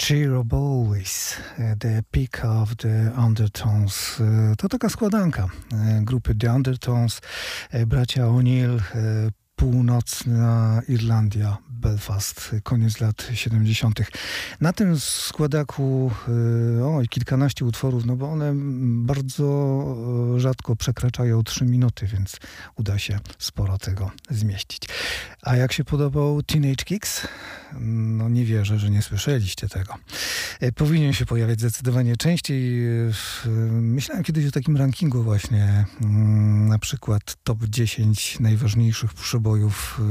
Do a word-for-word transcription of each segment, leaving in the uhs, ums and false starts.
Cheer Up Always, The Peak of the Undertones. To taka składanka grupy The Undertones, bracia O'Neill, północna Irlandia, Belfast, koniec lat siedemdziesiątych. Na tym składaku o, kilkanaście utworów, no bo one bardzo rzadko przekraczają trzy minuty, więc uda się sporo tego zmieścić. A jak się podobał Teenage Kicks? No nie wierzę, że nie słyszeliście tego. Powinien się pojawiać zdecydowanie częściej. Myślałem kiedyś o takim rankingu właśnie, na przykład top dziesięć najważniejszych przebojów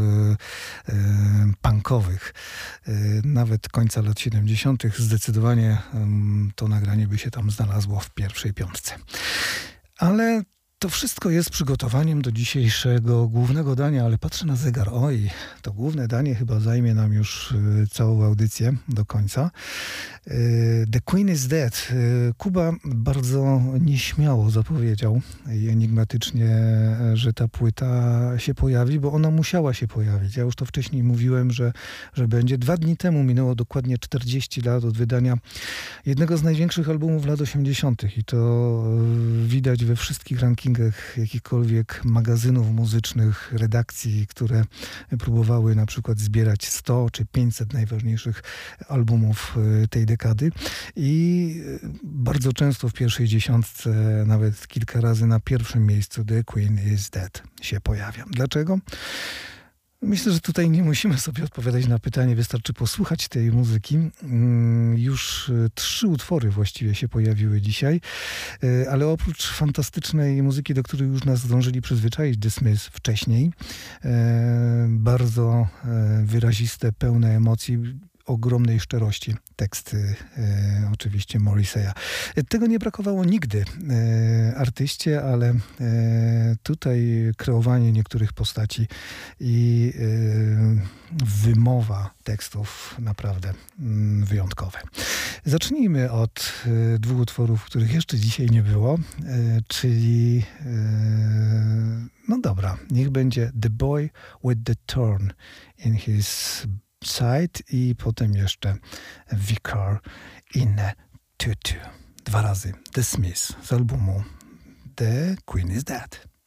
punkowych. Nawet końca lat siedemdziesiątych zdecydowanie to nagranie by się tam znalazło w pierwszej piątce. Ale to wszystko jest przygotowaniem do dzisiejszego głównego dania, ale patrzę na zegar. Oj, to główne danie chyba zajmie nam już całą audycję do końca. The Queen is Dead. Kuba bardzo nieśmiało zapowiedział i enigmatycznie, że ta płyta się pojawi, bo ona musiała się pojawić. Ja już to wcześniej mówiłem, że, że będzie. Dwa dni temu minęło dokładnie czterdzieści lat od wydania jednego z największych albumów lat osiemdziesiątych i to widać we wszystkich rankingach jakichkolwiek magazynów muzycznych, redakcji, które próbowały na przykład zbierać sto czy pięćset najważniejszych albumów tej dekady i bardzo często w pierwszej dziesiątce, nawet kilka razy na pierwszym miejscu The Queen is Dead się pojawia. Dlaczego? Myślę, że tutaj nie musimy sobie odpowiadać na pytanie, wystarczy posłuchać tej muzyki. Już trzy utwory właściwie się pojawiły dzisiaj, ale oprócz fantastycznej muzyki, do której już nas zdążyli przyzwyczaić The Smiths wcześniej, bardzo wyraziste, pełne emocji, ogromnej szczerości teksty e, oczywiście Morrissey'a. Tego nie brakowało nigdy e, artyście, ale e, tutaj kreowanie niektórych postaci i e, wymowa tekstów naprawdę mm, wyjątkowe. Zacznijmy od e, dwóch utworów, których jeszcze dzisiaj nie było, e, czyli e, no dobra, niech będzie The Boy with the Thorn in his Side i potem jeszcze Vicar in a Tutu. Dwa razy The Smiths z albumu The Queen is Dead.